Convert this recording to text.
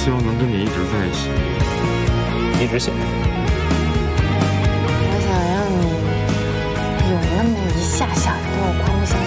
希望能跟你一直在一起。 一直写。 我想让你有那么一下下对我刮目相